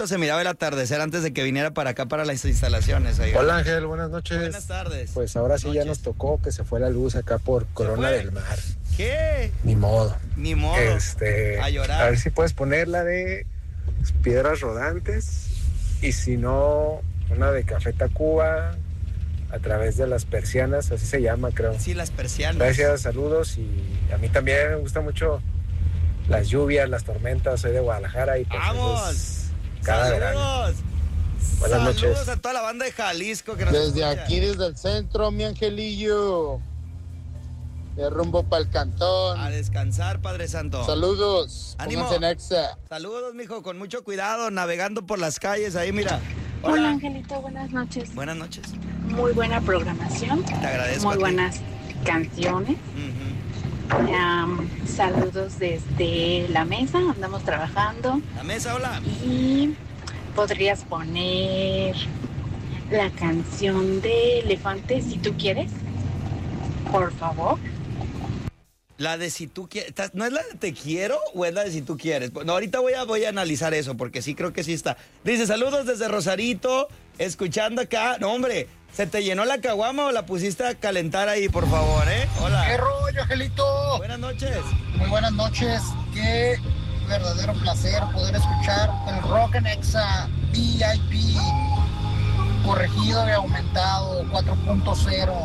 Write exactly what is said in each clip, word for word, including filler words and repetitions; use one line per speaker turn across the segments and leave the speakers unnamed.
se miraba el atardecer antes de que viniera para acá para las instalaciones. Oiga.
Hola Ángel, buenas noches.
Buenas tardes.
Pues ahora sí
noches.
Ya nos tocó que se fue la luz acá por Corona
fue?
del Mar.
¿Qué?
Ni modo.
Ni modo.
Este,
a llorar.
A ver si puedes poner la de Piedras Rodantes y si no, una de Café Tacuba a través de las persianas, así se llama, creo.
Sí, las persianas.
Gracias, saludos y a mí también me gusta mucho las lluvias, las tormentas. Soy de Guadalajara y pues
¡vamos!
es cada
¡Saludos!
verano. Buenas
Saludos
noches.
a toda la banda de Jalisco que nos
Desde
escucha.
aquí, desde el centro, mi angelillo. De rumbo para el cantón.
A descansar, Padre Santo.
Saludos.
¡Ánimo!
Pónganse en Exa.
Saludos, mijo, con mucho cuidado, navegando por las calles ahí, mira.
Hola.
Hola,
Angelito, buenas noches.
Buenas noches.
Muy buena programación.
Te agradezco.
Muy
a ti.
buenas canciones.
Ujú.
Um, saludos desde la mesa, andamos trabajando.
La mesa, hola.
Y podrías poner la canción de Elefante si tú quieres, por favor.
La de si tú quieres, ¿no es la de te quiero o es la de si tú quieres? No, ahorita voy a, voy a analizar eso porque sí creo que sí está. Dice, saludos desde Rosarito, escuchando acá. No, hombre, ¿se te llenó la caguama o la pusiste a calentar ahí, por favor, eh? Hola.
¿Qué rollo, Angelito?
Buenas noches.
Muy buenas noches. Qué verdadero placer poder escuchar el Rock en Exa V I P corregido y aumentado cuatro punto cero.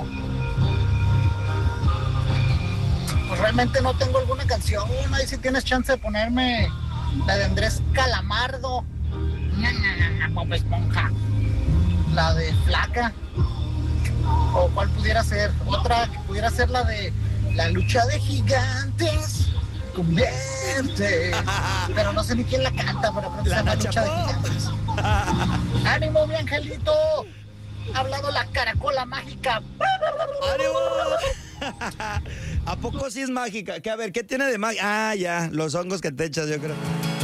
Pues realmente no tengo alguna canción. Ahí si tienes chance de ponerme la de Andrés Calamardo. Na, na, na, na, Bob Esponja. La de Flaca. O cuál pudiera ser. Otra que pudiera ser la de La lucha de gigantes. Convierte. Pero no sé ni quién la canta, pero creo que
La
se llama
Nacha
Lucha de
Pop.
Gigantes. ¡Ánimo, mi angelito! Ha hablado la caracola mágica.
¡Ánimo! ¿A poco sí es mágica? Que a ver, ¿qué tiene de mágica? Ah, ya, los hongos que te echas, yo creo.